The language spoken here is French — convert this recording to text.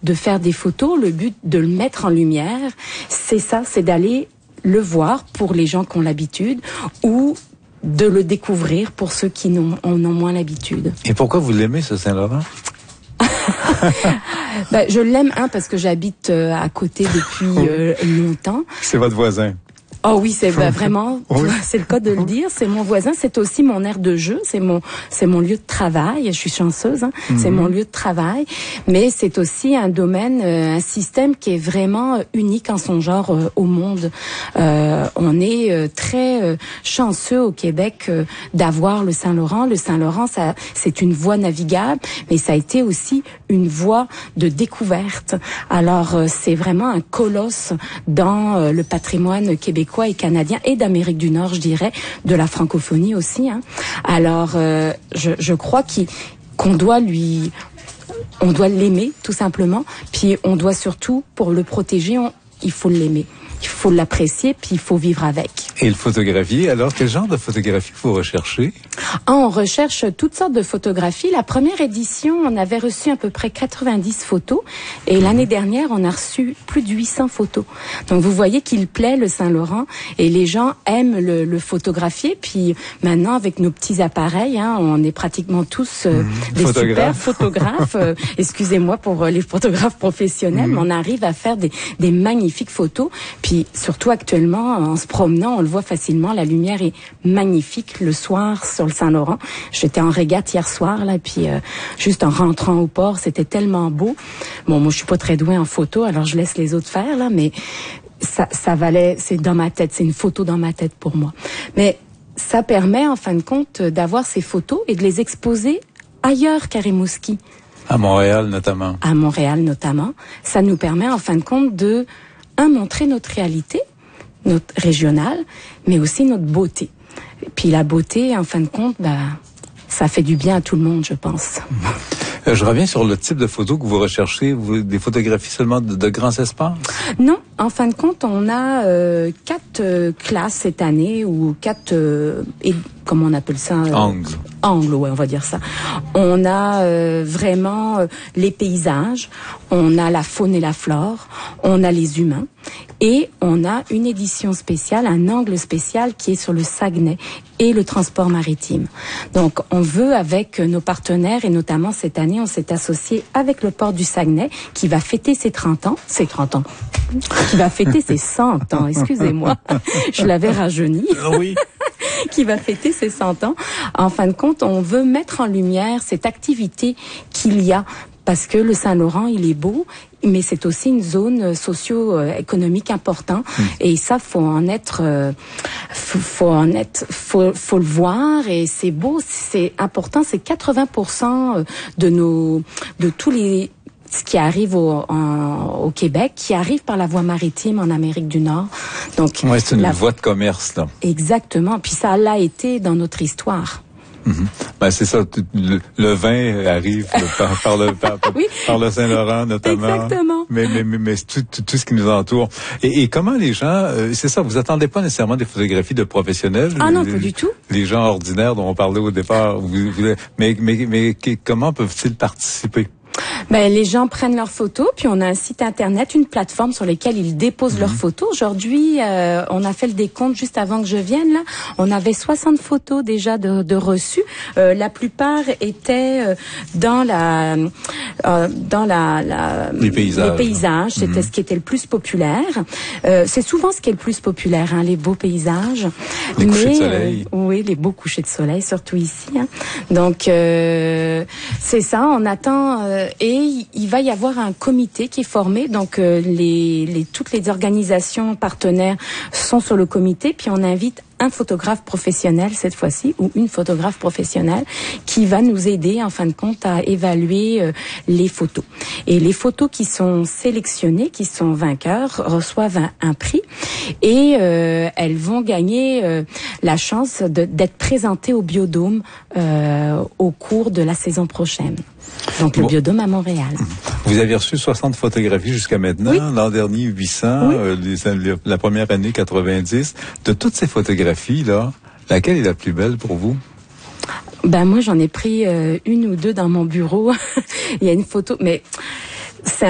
de faire des photos, le but de le mettre en lumière, c'est ça, c'est d'aller le voir pour les gens qui ont l'habitude ou de le découvrir pour ceux qui en ont moins l'habitude. Et pourquoi vous l'aimez, ce Saint-Laurent? Je l'aime, parce que j'habite à côté depuis longtemps. C'est votre voisin. Oh oui, c'est vraiment, c'est le cas de le dire. C'est mon voisin, c'est aussi mon aire de jeu, c'est mon lieu de travail. Je suis chanceuse, c'est mon lieu de travail, mais c'est aussi un domaine, un système qui est vraiment unique en son genre au monde. On est très chanceux au Québec d'avoir le Saint-Laurent. Le Saint-Laurent, ça, c'est une voie navigable, mais ça a été aussi une voie de découverte. Alors, c'est vraiment un colosse dans le patrimoine québécois et canadien et d'Amérique du Nord, je dirais, de la francophonie aussi. Alors, je crois qu'on doit on doit l'aimer tout simplement, puis on doit surtout, pour le protéger, il faut l'aimer. Il faut l'apprécier, puis il faut vivre avec. Et le photographier, alors quel genre de photographie vous recherchez? On recherche toutes sortes de photographies. La première édition, on avait reçu à peu près 90 photos. Et l'année dernière, on a reçu plus de 800 photos. Donc vous voyez qu'il plaît, le Saint-Laurent. Et les gens aiment le photographier. Puis maintenant, avec nos petits appareils, on est pratiquement tous des super photographes. Excusez-moi pour les photographes professionnels, mais on arrive à faire des magnifiques photos. Puis surtout actuellement, en se promenant, on le voit facilement. La lumière est magnifique le soir sur le Saint-Laurent. J'étais en régate hier soir, là, puis juste en rentrant au port, c'était tellement beau. Bon, moi, je suis pas très douée en photo, alors je laisse les autres faire, là, mais ça valait, c'est dans ma tête, c'est une photo dans ma tête pour moi. Mais ça permet, en fin de compte, d'avoir ces photos et de les exposer ailleurs qu'à Rimouski. À Montréal, notamment. À Montréal, notamment. Ça nous permet, en fin de compte, de montrer notre réalité, notre régionale, mais aussi notre beauté. Et puis la beauté, en fin de compte, ça fait du bien à tout le monde, je pense. Je reviens sur le type de photos que vous recherchez. Des photographies seulement de grands espaces? Non, en fin de compte, on a 4 classes cette année, ou 4, comment on appelle ça? Angles, ouais, on va dire ça. On a vraiment les paysages, on a la faune et la flore, on a les humains, et on a une édition spéciale, un angle spécial qui est sur le Saguenay et le transport maritime. Donc, on veut, avec nos partenaires, et notamment cette année, on s'est associé avec le port du Saguenay, qui va fêter ses 30 ans, qui va fêter ses 100 ans, excusez-moi, je l'avais rajeuni. Oui. Qui va fêter ses 100 ans. En fin de compte, on veut mettre en lumière cette activité qu'il y a, parce que le Saint-Laurent, il est beau, mais c'est aussi une zone socio-économique importante. Et ça, faut le voir, et c'est beau, c'est important. C'est 80% de tous les ce qui arrive au Québec, qui arrive par la voie maritime en Amérique du Nord. Donc, ouais, c'est une voie de commerce, là. Exactement. Puis ça l'a été dans notre histoire. C'est ça, le vin arrive par le Saint-Laurent notamment. Exactement. Mais tout ce qui nous entoure. Et comment les gens, c'est ça, vous attendez pas nécessairement des photographies de professionnels? Ah non, pas du tout. Les gens ordinaires dont on parlait au départ, mais comment peuvent-ils participer? Les gens prennent leurs photos, puis on a un site internet, une plateforme sur laquelle ils déposent leurs photos. Aujourd'hui, on a fait le décompte juste avant que je vienne, là. On avait 60 photos déjà de reçues. La plupart étaient dans les paysages. C'était ce qui était le plus populaire. C'est souvent ce qui est le plus populaire, les beaux paysages. Les couchers de soleil. Oui, les beaux couchers de soleil, surtout ici. Donc, c'est ça, on attend... et il va y avoir un comité qui est formé, donc toutes les organisations partenaires sont sur le comité, puis on invite un photographe professionnel cette fois-ci, ou une photographe professionnelle, qui va nous aider en fin de compte à évaluer les photos. Et les photos qui sont sélectionnées, qui sont vainqueurs, reçoivent un prix, et elles vont gagner la chance d'être présentées au Biodôme au cours de la saison prochaine. Donc le Biodôme à Montréal. Vous avez reçu 60 photographies jusqu'à maintenant, oui. L'an dernier 800, oui. La première année 90. De toutes ces photographies-là, laquelle est la plus belle pour vous? Moi j'en ai pris une ou deux dans mon bureau. Il y a une photo, mais